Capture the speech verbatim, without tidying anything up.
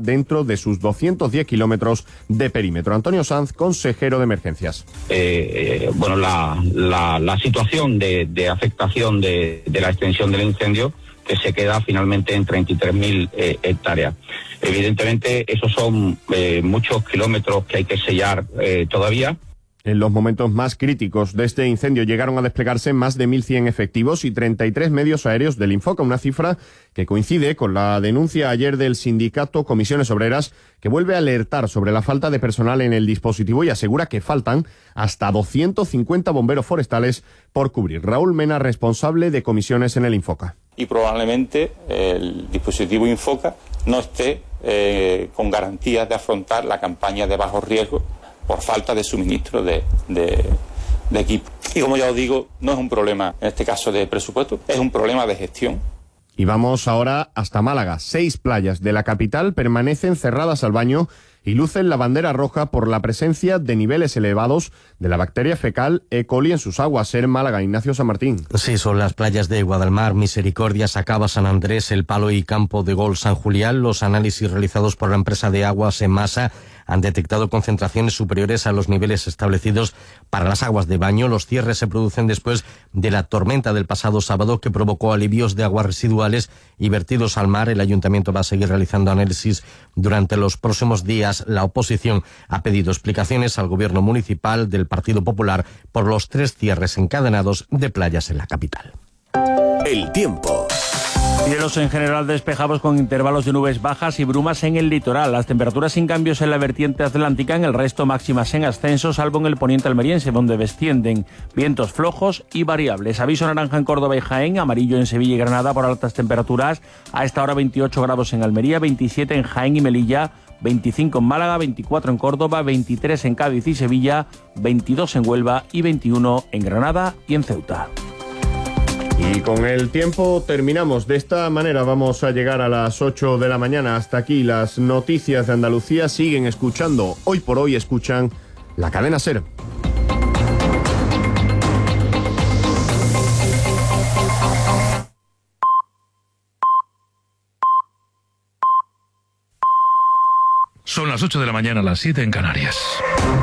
dentro de sus doscientos diez kilómetros de perímetro. Antonio Sanz, consejero de Emergencias. Eh, eh, bueno, la, la, la situación de, de afectación de, de la extensión del incendio, que se queda finalmente en treinta y tres mil eh, hectáreas. Evidentemente, esos son eh, muchos kilómetros que hay que sellar eh, todavía. En los momentos más críticos de este incendio llegaron a desplegarse más de mil cien efectivos y treinta y tres medios aéreos del Infoca, una cifra que coincide con la denuncia ayer del sindicato Comisiones Obreras, que vuelve a alertar sobre la falta de personal en el dispositivo y asegura que faltan hasta doscientos cincuenta bomberos forestales por cubrir. Raúl Mena, responsable de Comisiones en el Infoca. Y probablemente el dispositivo Infoca no esté eh, con garantías de afrontar la campaña de bajo riesgo por falta de suministro de, de, de equipo. Y como ya os digo, no es un problema, en este caso, de presupuesto, es un problema de gestión. Y vamos ahora hasta Málaga. Seis playas de la capital permanecen cerradas al baño y lucen la bandera roja por la presencia de niveles elevados de la bacteria fecal E. coli en sus aguas. En Málaga, Ignacio San Martín. Sí, son las playas de Guadalmar, Misericordia, Sacaba, San Andrés, El Palo y Campo de Gol, San Julián. Los análisis realizados por la empresa de aguas en masa han detectado concentraciones superiores a los niveles establecidos para las aguas de baño. Los cierres se producen después de la tormenta del pasado sábado que provocó alivios de aguas residuales y vertidos al mar. El ayuntamiento va a seguir realizando análisis durante los próximos días. La oposición ha pedido explicaciones al gobierno municipal del Partido Popular por los tres cierres encadenados de playas en la capital. El tiempo. Cielos en general despejados con intervalos de nubes bajas y brumas en el litoral. Las temperaturas sin cambios en la vertiente atlántica, en el resto máximas en ascenso, salvo en el poniente almeriense, donde descienden vientos flojos y variables. Aviso naranja en Córdoba y Jaén, amarillo en Sevilla y Granada por altas temperaturas. A esta hora veintiocho grados en Almería, veintisiete en Jaén y Melilla, veinticinco en Málaga, veinticuatro en Córdoba, veintitrés en Cádiz y Sevilla, veintidós en Huelva y veintiuno en Granada y en Ceuta. Y con el tiempo terminamos. De esta manera vamos a llegar a las ocho de la mañana. Hasta aquí las noticias de Andalucía. Siguen escuchando, hoy por hoy escuchan la cadena SER. Son las ocho de la mañana, las siete en Canarias.